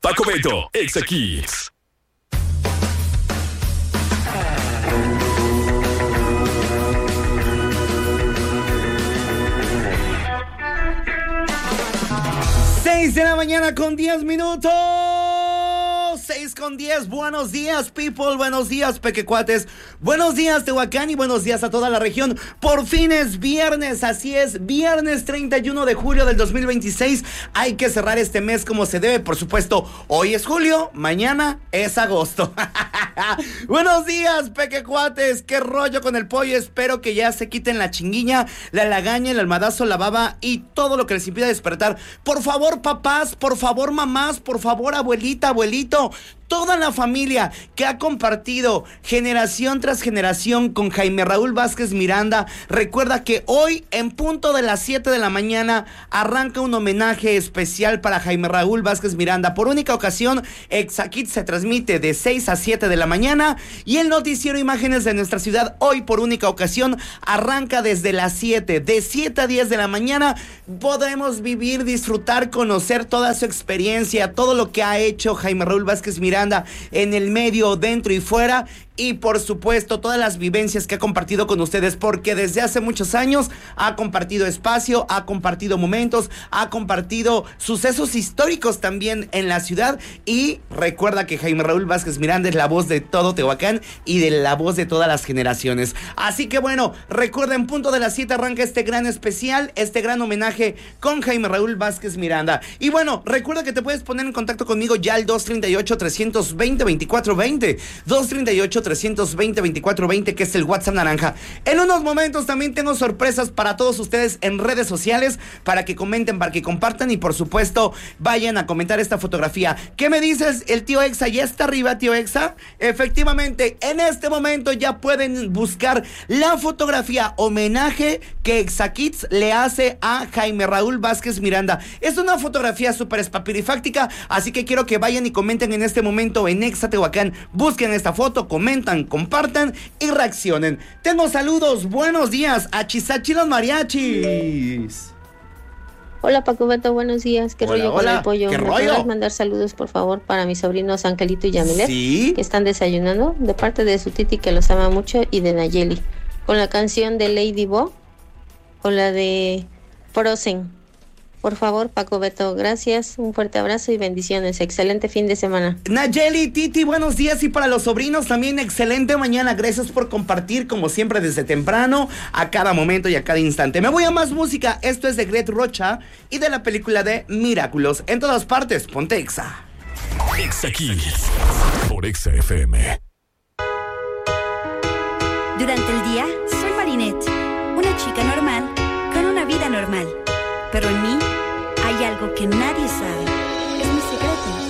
Paco Beto, Exa Kids. Seis de la mañana con 10 minutos. 6:10, buenos días, people, buenos días, pequecuates, buenos días, Tehuacán, y buenos días a toda la región. Por fin es viernes, así es, viernes 31 de julio del 2026. Hay que cerrar este mes como se debe, por supuesto. Hoy es julio, mañana es agosto. Buenos días, pequecuates, qué rollo con el pollo. Espero que ya se quiten la chinguiña, la lagaña, el almadazo, la baba y todo lo que les impida despertar. Por favor, papás, por favor, mamás, por favor, abuelita, abuelito, toda la familia que ha compartido generación tras generación con Jaime Raúl Vázquez Miranda, recuerda que hoy en punto de las 7 de la mañana arranca un homenaje especial para Jaime Raúl Vázquez Miranda. Por única ocasión, Exa Kids se transmite de 6 a 7 de la mañana y el noticiero Imágenes de nuestra ciudad hoy por única ocasión arranca desde las 7. De 7 a 10 de la mañana podemos vivir, disfrutar, conocer toda su experiencia, todo lo que ha hecho Jaime Raúl Vázquez Miranda en el medio, dentro y fuera, y por supuesto todas las vivencias que ha compartido con ustedes, porque desde hace muchos años ha compartido espacio, ha compartido momentos, ha compartido sucesos históricos también en la ciudad. Y recuerda que Jaime Raúl Vázquez Miranda es la voz de todo Tehuacán y de la voz de todas las generaciones. Así que bueno, recuerda, en punto de las 7 arranca este gran especial, este gran homenaje con Jaime Raúl Vázquez Miranda. Y bueno, recuerda que te puedes poner en contacto conmigo ya al 238-320-2420, 238-320-2420, que es el WhatsApp naranja. En unos momentos también tengo sorpresas para todos ustedes en redes sociales, para que comenten, para que compartan y por supuesto vayan a comentar esta fotografía. ¿Qué me dices? El tío Exa ya está arriba, tío Exa. Efectivamente, en este momento ya pueden buscar la fotografía homenaje que Exa Kids le hace a Jaime Raúl Vázquez Miranda. Es una fotografía súper espapirifáctica, así que quiero que vayan y comenten en este momento en Exa Tehuacán. Busquen esta foto, comentan, compartan y reaccionen. Tengo saludos, buenos días a Chisachi los mariachis. Hola Paco Beto, buenos días. ¿Qué rollo con el pollo? ¿Qué ¿Me rollo? podrás mandar saludos, por favor, para mis sobrinos Angelito y Yamilet? Sí. Que están desayunando, de parte de su titi que los ama mucho y de Nayeli. Con la canción de Lady Bo o la de Frozen. Por favor, Paco Beto, gracias, un fuerte abrazo y bendiciones. Excelente fin de semana. Nayeli, Titi, buenos días, y para los sobrinos también excelente mañana. Gracias por compartir como siempre desde temprano, a cada momento y a cada instante. Me voy a más música. Esto es de Gret Rocha y de la película de Miraculous. En todas partes, ponte Exa. Exa Kids por Exa FM. Durante el día, soy Marinette, una chica normal con una vida normal. Pero en mí hay algo que nadie sabe. Es mi secreto.